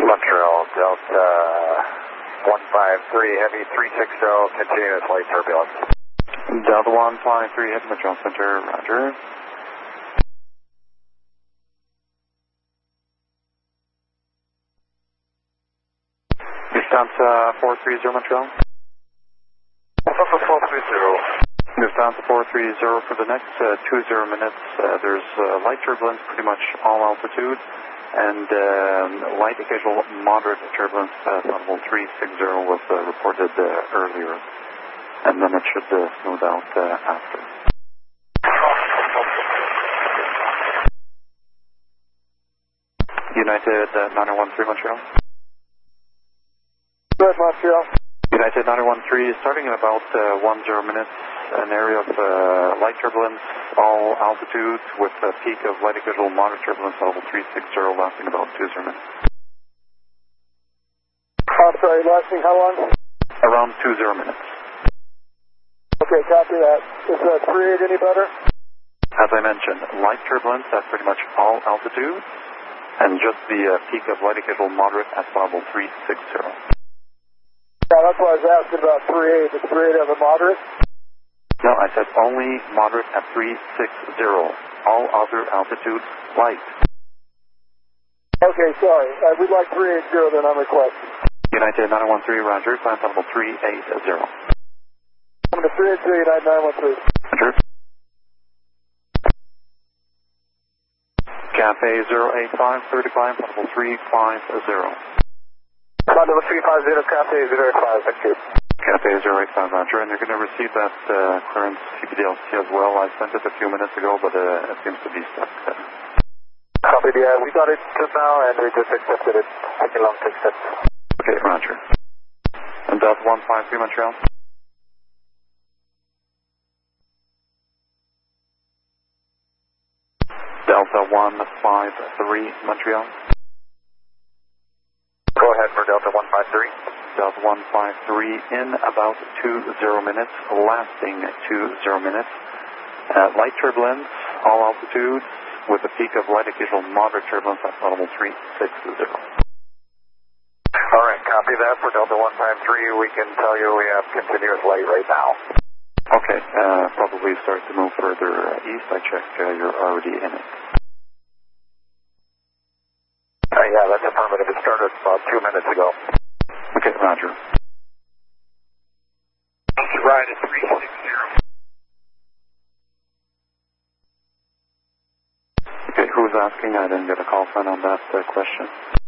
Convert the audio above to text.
Montreal, Delta 153, Heavy 360, continuous light turbulence. Delta 153, Heavy Montreal Center, roger. Lufthansa 430 Montreal. Lufthansa 430. Lufthansa 430 for the next 20 minutes. There's light turbulence pretty much all altitude, and light occasional moderate turbulence at level 360 was reported earlier, and then it should smooth out after. United 913 Montreal. Good, Montreal. United 913 starting in about 10 minutes. An area of light turbulence, all altitude, with a peak of light occasional moderate turbulence level 360, lasting about 20 minutes. I'm sorry, lasting how long? Around 20 minutes. Okay, copy that. Is 38 any better? As I mentioned, light turbulence at pretty much all altitude, and just the peak of light occasional moderate at level 360. Yeah, that's why I was asking about 38. Does 38 have a moderate? No, I said only moderate at 360. All other altitudes, light. Okay, sorry. We'd like 380 then I'm requesting. United 913, roger. Climb level 380. I'm to 380, United 913. Roger. Cafe 085, 35, level 350. Climb level 350, Cafe 085, thank you. Cafe 085, roger, and you're going to receive that clearance CPDLC as well. I sent it a few minutes ago, but it seems to be stuck. Copy, yeah, we got it just now, and we just accepted it. Taking long to accept. Okay, roger. And Delta 153 Montreal? Delta 153 Montreal? Go ahead for Delta 153. Delta 153 in about 20 minutes, lasting 20 minutes. Light turbulence, all altitudes, with a peak of light occasional moderate turbulence at level 360. All right, copy that for Delta 153. We can tell you we have continuous light right now. Okay, probably start to move further east. I checked, you're already in it. Yeah, that's affirmative. It started about 2 minutes ago. Okay, roger. Right at 360. Okay, who's asking? I didn't get a call sign on that question.